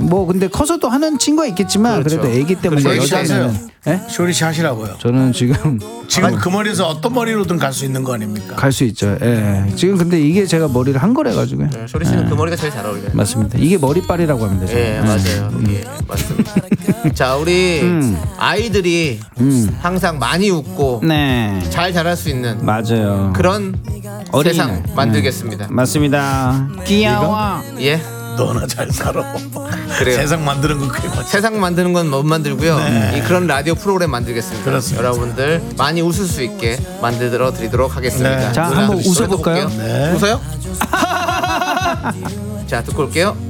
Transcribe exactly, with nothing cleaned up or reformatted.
뭐 근데 커서도 하는 친구가 있겠지만 그렇죠. 그래도 애기 때문에 쇼리 여자는 예? 쇼리 씨 하시라고요. 저는 지금 지금 그 머리에서 어떤 머리로든 갈 수 있는 거 아닙니까? 갈 수 있죠. 예. 지금 근데 이게 제가 머리를 한 거래 가지고. 네, 쇼리 씨는 그 머리가 제일 잘 어울려요. 맞습니다. 이게 머리빨이라고 합니다. 저는. 예, 맞아요. 예, 맞습니다. 자, 우리 음. 아이들이 음. 항상 많이 웃고 네. 잘 자랄 수 있는 맞아요. 그런 어린이날. 세상 만들겠습니다. 네. 맞습니다. 귀여워. 예. 너나 잘 살아. 그래요. 세상 만드는 거 그게 맞죠. 세상 만드는 건 못 만들고요. 네. 이 그런 라디오 프로그램 만들겠습니다. 그렇습니다. 여러분들 많이 웃을 수 있게 만들어 드리도록 하겠습니다. 네. 자, 노래 한번 듣고 웃어볼까요? 올게요. 네. 웃어요? 자, 듣고 올게요.